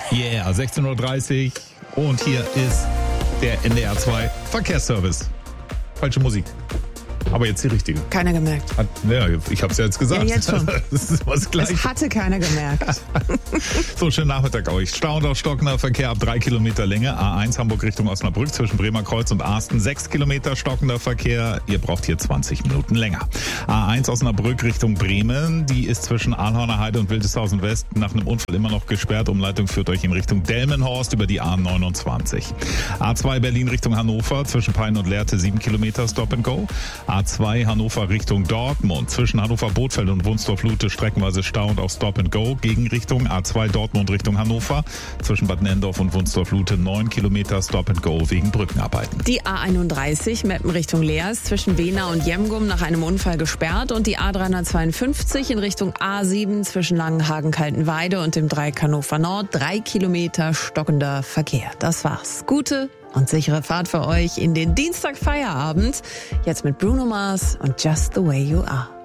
Yeah, 16:30 Uhr und hier ist der NDR 2 Verkehrsservice. Falsche Musik. Aber jetzt die richtige. Keiner gemerkt. Ja, ich hab's ja jetzt gesagt. Ja, jetzt schon. Das ist was Gleiches. Das hatte keiner gemerkt. So, schönen Nachmittag euch. Stau und auch stockender Verkehr ab 3 Kilometer Länge. A1 Hamburg Richtung Osnabrück zwischen Bremer Kreuz und Asten. 6 Kilometer stockender Verkehr. Ihr braucht hier 20 Minuten länger. A1 Osnabrück Richtung Bremen. Die ist zwischen Ahlhorner Heide und Wildeshausen West nach einem Unfall immer noch gesperrt. Umleitung führt euch in Richtung Delmenhorst über die A29. A2 Berlin Richtung Hannover zwischen Peine und Lehrte 7 Kilometer Stop and Go. A2 Hannover Richtung Dortmund. Zwischen Hannover Bothfeld und Wunstorf-Lute streckenweise Stau und auch Stop and Go. Gegenrichtung A2 Dortmund Richtung Hannover. Zwischen Bad Nendorf und Wunstorf-Lute 9 Kilometer Stop and Go wegen Brückenarbeiten. Die A31 Meppen Richtung Leers zwischen Wena und Jemgum nach einem Unfall gesperrt und die A352 in Richtung A7 zwischen Langenhagen-Kaltenweide und dem Dreieck Hannover Nord 3 Kilometer stockender Verkehr. Das war's. Gute und sichere Fahrt für euch in den Dienstagfeierabend. Jetzt mit Bruno Mars und Just the Way You Are.